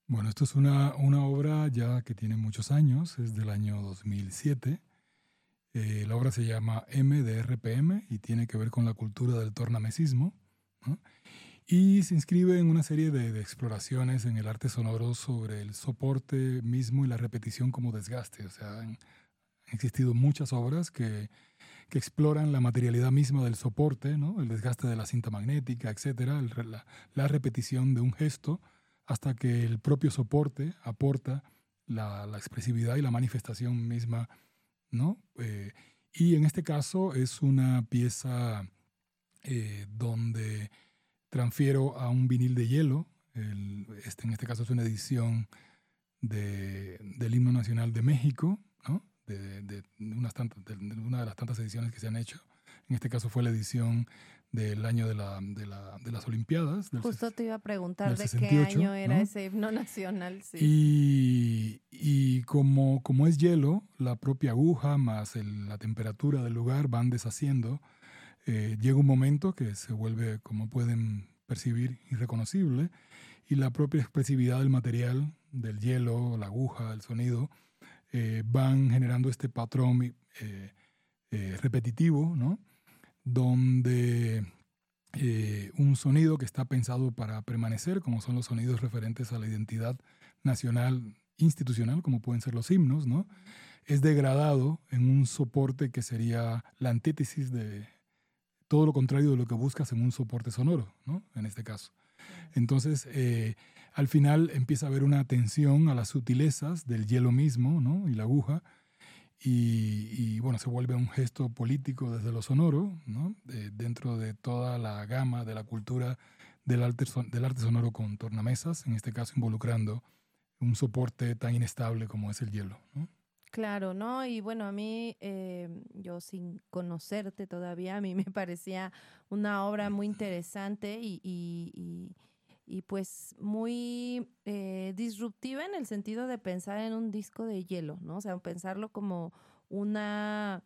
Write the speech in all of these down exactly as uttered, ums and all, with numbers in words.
Bueno, esto es una, una obra ya que tiene muchos años, es del año dos mil siete. Eh, la obra se llama M de R P M y tiene que ver con la cultura del tornamesismo, ¿no? Y se inscribe en una serie de, de exploraciones en el arte sonoro sobre el soporte mismo y la repetición como desgaste. O sea, han, han existido muchas obras que, que exploran la materialidad misma del soporte, ¿no? El desgaste de la cinta magnética, etcétera, el, la, la repetición de un gesto hasta que el propio soporte aporta la, la expresividad y la manifestación misma, ¿no? Eh, y en este caso es una pieza eh, donde transfiero a un vinil de hielo. El, este, en este caso es una edición de, del himno nacional de México, ¿no? De, de, de, unas tantas, de, de una de las tantas ediciones que se han hecho. En este caso fue la edición del año de, la, de, la, de las Olimpiadas. Del Justo te iba a preguntar de sesenta y ocho, qué año era, ¿no? Ese himno nacional. Sí. Y, y como, como es hielo, la propia aguja más el, la temperatura del lugar van deshaciendo. Eh, llega un momento que se vuelve, como pueden percibir, irreconocible, y la propia expresividad del material, del hielo, la aguja, el sonido, eh, van generando este patrón eh, eh, repetitivo, ¿no? Donde eh, un sonido que está pensado para permanecer, como son los sonidos referentes a la identidad nacional institucional, como pueden ser los himnos, ¿no? Es degradado en un soporte que sería la antítesis de todo lo contrario de lo que buscas en un soporte sonoro, ¿no? En este caso. Entonces, eh, al final empieza a haber una atención a las sutilezas del hielo mismo, ¿no? Y la aguja, y, y bueno, se vuelve un gesto político desde lo sonoro, ¿no? De, dentro de toda la gama de la cultura del arte, del arte sonoro con tornamesas, en este caso involucrando un soporte tan inestable como es el hielo, ¿no? Claro, ¿no? Y bueno, a mí, eh, yo sin conocerte todavía, a mí me parecía una obra muy interesante y, y, y, y pues muy eh, disruptiva en el sentido de pensar en un disco de hielo, ¿no? O sea, pensarlo como una,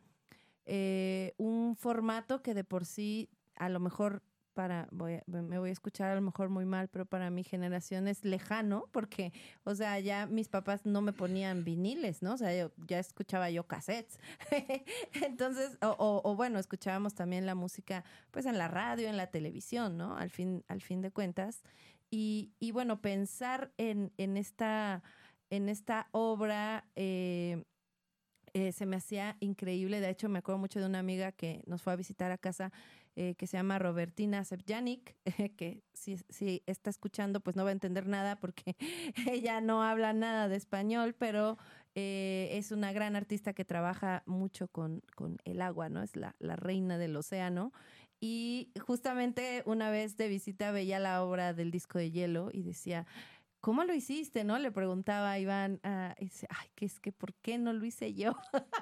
eh, un formato que de por sí a lo mejor para, voy a, me voy a escuchar a lo mejor muy mal, pero para mi generación es lejano, porque, o sea, ya mis papás no me ponían viniles, ¿no? O sea, yo, ya escuchaba yo cassettes. Entonces, o, o, o bueno, escuchábamos también la música, pues en la radio, en la televisión, ¿no? Al fin, al fin de cuentas. Y, y bueno, pensar en, en esta, en esta obra, eh, Eh, se me hacía increíble. De hecho, me acuerdo mucho de una amiga que nos fue a visitar a casa, eh, que se llama Robertina Sepjanik, eh, que si, si está escuchando, pues no va a entender nada porque ella no habla nada de español, pero eh, es una gran artista que trabaja mucho con, con el agua, ¿no? Es la, la reina del océano. Y justamente una vez de visita veía la obra del disco de hielo y decía, ¿cómo lo hiciste, no? Le preguntaba a Iván, uh, y dice, ay, que es que ¿por qué no lo hice yo?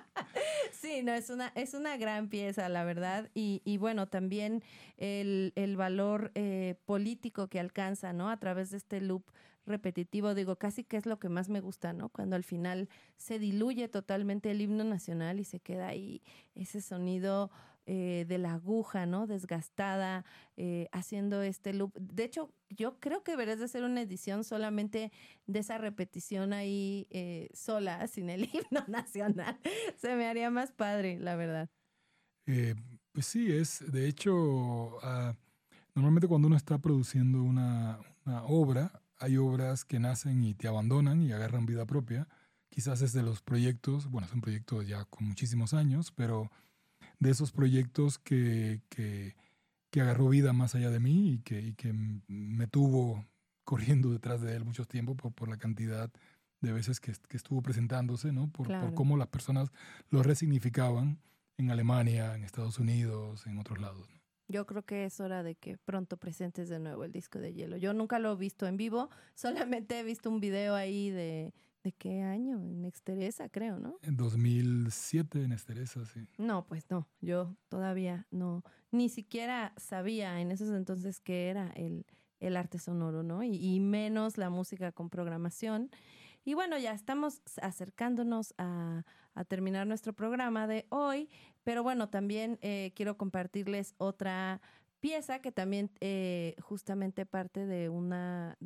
Sí, no, es una, es una gran pieza, la verdad. Y, y bueno, también el, el valor eh, político que alcanza, ¿no? A través de este loop repetitivo, digo, casi que es lo que más me gusta, ¿no? Cuando al final se diluye totalmente el himno nacional y se queda ahí ese sonido eh, de la aguja, ¿no? Desgastada, eh, haciendo este loop. De hecho, yo creo que deberías de hacer una edición solamente de esa repetición ahí eh, sola, sin el himno nacional. Se me haría más padre, la verdad. Eh, pues sí, es, de hecho, uh, normalmente cuando uno está produciendo una, una obra, hay obras que nacen y te abandonan y agarran vida propia. Quizás es de los proyectos, bueno, es un proyecto ya con muchísimos años, pero de esos proyectos que, que, que agarró vida más allá de mí y que, y que me tuvo corriendo detrás de él mucho tiempo por, por la cantidad de veces que, que estuvo presentándose, ¿no? Por, Claro. por cómo las personas lo resignificaban en Alemania, en Estados Unidos, en otros lados, ¿no? Yo creo que es hora de que pronto presentes de nuevo el disco de hielo. Yo nunca lo he visto en vivo, solamente he visto un video ahí de... ¿De qué año? En Exteresa, creo, ¿no? En dos mil siete en Estereza, sí. No, pues no, yo todavía no, ni siquiera sabía en esos entonces qué era el, el arte sonoro, ¿no? Y, y menos la música con programación. Y bueno, ya estamos acercándonos a, a terminar nuestro programa de hoy, pero bueno, también eh, quiero compartirles otra pieza que también eh, justamente parte de una, de un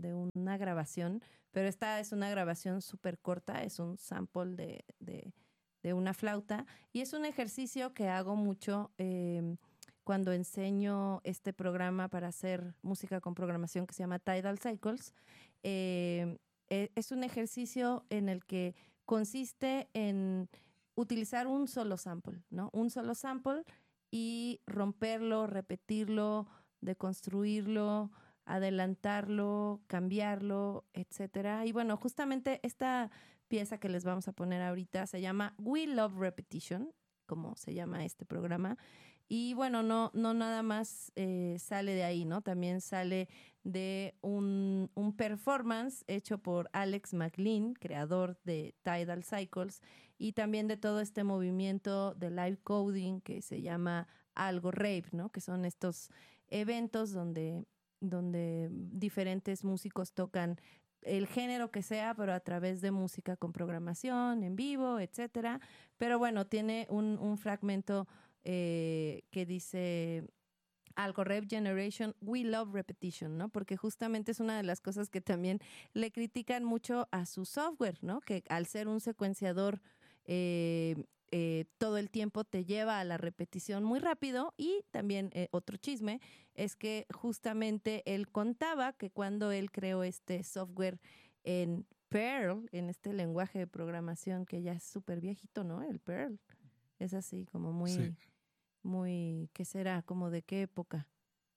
una grabación, pero esta es una grabación súper corta, es un sample de, de, de una flauta, y es un ejercicio que hago mucho eh, cuando enseño este programa para hacer música con programación que se llama Tidal Cycles. Eh, es un ejercicio en el que consiste en utilizar un solo sample, ¿no? Un solo sample y romperlo, repetirlo, deconstruirlo, adelantarlo, cambiarlo, etcétera. Y bueno, justamente esta pieza que les vamos a poner ahorita se llama We Love Repetition, como se llama este programa. Y bueno, no, no nada más eh, sale de ahí, ¿no? También sale de un, un performance hecho por Alex McLean, creador de Tidal Cycles, y también de todo este movimiento de live coding que se llama Algo Rave, ¿no? Que son estos eventos donde, donde diferentes músicos tocan el género que sea, pero a través de música con programación, en vivo, etcétera. Pero bueno, tiene un, un fragmento eh, que dice Algo Rave Generation, We Love Repetition, ¿no? Porque justamente es una de las cosas que también le critican mucho a su software, ¿no? Que al ser un secuenciador eh, eh, todo el tiempo te lleva a la repetición muy rápido. Y también eh, otro chisme es que justamente él contaba que cuando él creó este software en Perl, en este lenguaje de programación que ya es súper viejito, ¿no? El Perl es así como muy, Sí. muy, ¿qué será? ¿Como de qué época?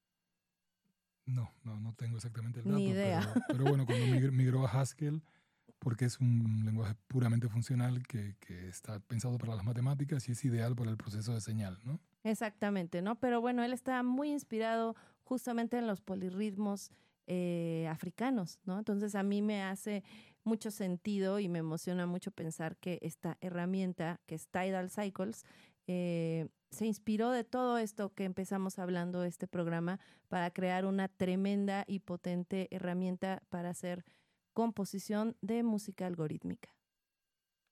No, no, no tengo exactamente el dato. Ni idea. Pero, pero bueno, cuando mig- migró a Haskell, porque es un lenguaje puramente funcional que, que está pensado para las matemáticas y es ideal para el proceso de señal, ¿no? Exactamente, ¿no? Pero bueno, él está muy inspirado justamente en los polirritmos eh, africanos, ¿no? Entonces a mí me hace mucho sentido y me emociona mucho pensar que esta herramienta, que es Tidal Cycles, eh, se inspiró de todo esto que empezamos hablando este programa para crear una tremenda y potente herramienta para hacer composición de música algorítmica.